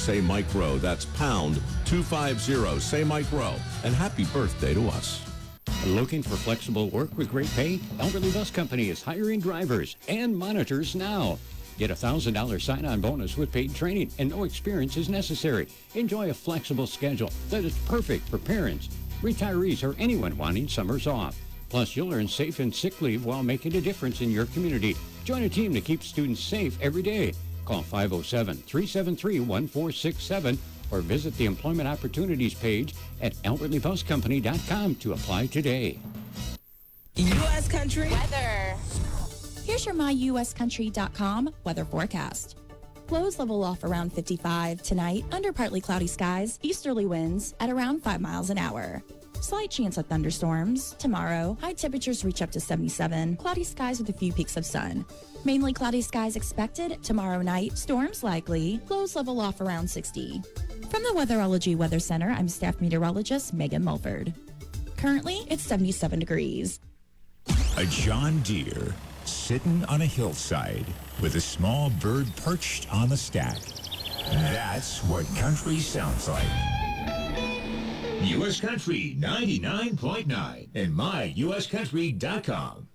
Say Mike Rowe. That's pound 250. Say Mike Rowe. And happy birthday to us. Looking for flexible work with great pay? Elderly Bus Company is hiring drivers and monitors now. Get a $1,000 sign-on bonus with paid training, and no experience is necessary. Enjoy a flexible schedule that is perfect for parents, retirees, or anyone wanting summers off. Plus, you'll earn safe and sick leave while making a difference in your community. Join a team to keep students safe every day. Call 507-373-1467 or visit the Employment Opportunities page at ElderlyBusCompany.com to apply today. U.S. Country weather. Here's your MyUSCountry.com weather forecast. Lows level off around 55 tonight, under partly cloudy skies, easterly winds at around 5 miles an hour. Slight chance of thunderstorms. Tomorrow, high temperatures reach up to 77, cloudy skies with a few peaks of sun. Mainly cloudy skies expected. Tomorrow night, storms likely. Lows level off around 60. From the Weatherology Weather Center, I'm staff meteorologist Megan Mulford. Currently, it's 77 degrees. A John Deere sitting on a hillside with a small bird perched on the stack. That's what country sounds like. U.S. Country 99.9 and myuscountry.com.